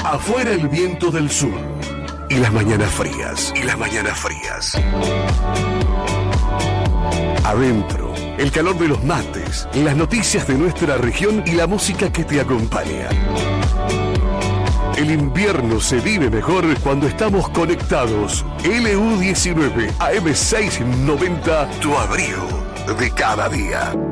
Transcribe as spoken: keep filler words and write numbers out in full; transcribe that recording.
Afuera el viento del sur y las mañanas frías, y las mañanas frías. Adentro, el calor de los mates, las noticias de nuestra región y la música que te acompaña. El invierno se vive mejor cuando estamos conectados. L U diecinueve A M seiscientos noventa, tu abrigo de cada día.